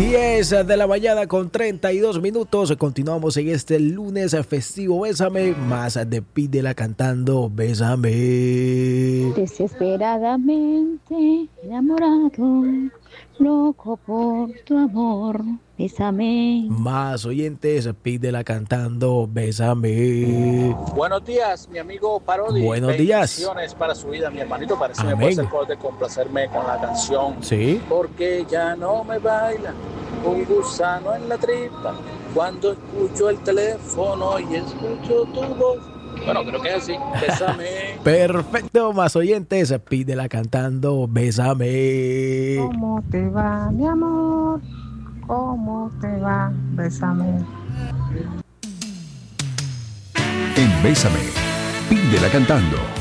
10 de la mañana con 32 minutos. Continuamos en este lunes festivo. Bésame, más de Pídela cantando Bésame. Desesperadamente enamorado, loco por tu amor, bésame. Más oyentes, Pídela cantando Bésame. Buenos días, mi amigo Parodi. Buenos días. Bendiciones para su vida, mi hermanito. Parece que me Amén. puede hacer favor de complacerme con la canción. Sí. Porque ya no me baila un gusano en la tripa cuando escucho el teléfono y escucho tu voz. Bueno, creo que es así. Bésame. Perfecto, más oyentes, Pídela cantando Bésame. ¿Cómo te va, mi amor? ¿Cómo te va? Bésame. En Bésame, Pídela cantando.